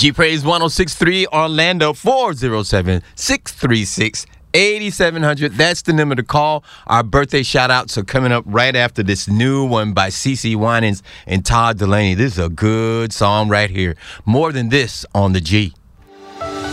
G Praise 106.3 Orlando 407-636-8700. That's the number to call. Our birthday shout-outs are coming up right after this new one by CeCe Winans and Todd Dulaney. This is a good song right here. More Than This on the G.